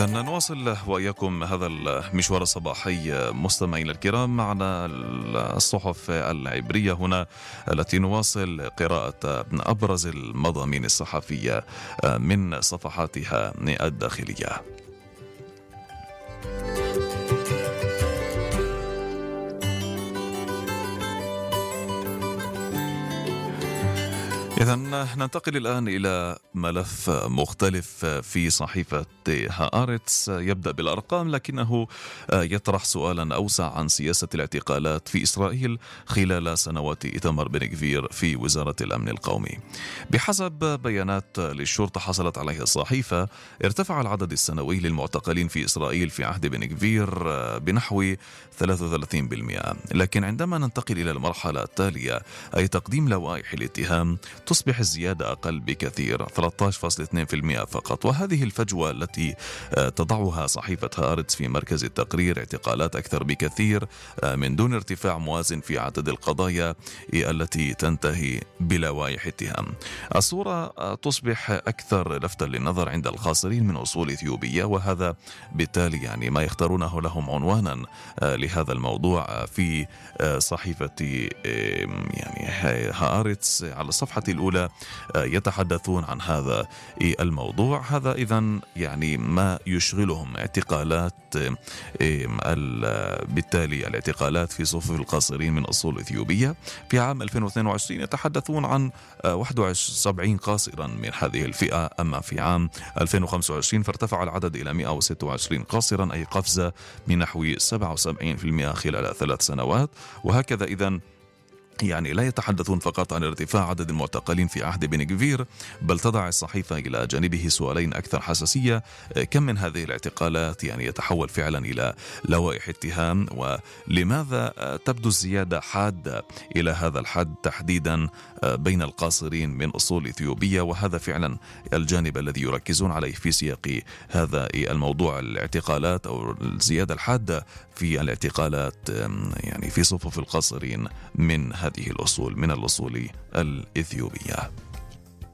إذا نواصل وإياكم هذا المشوار الصباحي مستمعينا الكرام معنا الصحف العبرية هنا التي نواصل قراءة أبرز المضامين الصحفية من صفحاتها الداخلية. إذا ننتقل الآن إلى ملف مختلف في صحيفة هآرتس، يبدأ بالأرقام لكنه يطرح سؤالا أوسع عن سياسة الاعتقالات في إسرائيل خلال سنوات إيتمار بن غفير في وزارة الأمن القومي. بحسب بيانات للشرطة حصلت عليها الصحيفة، ارتفع العدد السنوي للمعتقلين في إسرائيل في عهد بن غفير بنحو 33%، لكن عندما ننتقل إلى المرحلة التالية أي تقديم لوائح الاتهام تصبح الزيادة أقل بكثير 13.2% فقط. وهذه الفجوة التي تضعها صحيفة هآرتس في مركز التقرير اعتقالات أكثر بكثير من دون ارتفاع موازن في عدد القضايا التي تنتهي بلوائح اتهام. الصورة تصبح أكثر لفتا للنظر عند الخاسرين من أصول إثيوبية، وهذا بالتالي يعني ما يختارونه لهم عنوانا لهذا الموضوع في صحيفة يعني هآرتس. على الصفحة الأولى يتحدثون عن هذا الموضوع. هذا إذن يعني ما يشغلهم اعتقالات، بالتالي الاعتقالات في صفوف القاصرين من أصول إثيوبية. في عام 2022 يتحدثون عن 71 قاصرا من هذه الفئة، أما في عام 2025 فارتفع العدد إلى 126 قاصرا، أي قفزة من نحو 77% خلال 3 سنوات. وهكذا إذن يعني لا يتحدثون فقط عن ارتفاع عدد المعتقلين في عهد بن غفير، بل تضع الصحيفة إلى جانبه سؤالين أكثر حساسية: كم من هذه الاعتقالات يعني يتحول فعلا إلى لوائح اتهام، ولماذا تبدو الزيادة حادة إلى هذا الحد تحديدا بين القاصرين من أصول إثيوبية؟ وهذا فعلا الجانب الذي يركزون عليه في سياق هذا الموضوع، الاعتقالات أو الزيادة الحادة في الاعتقالات يعني في صفوف القاصرين من هذه الأصول، من الأصول الإثيوبية.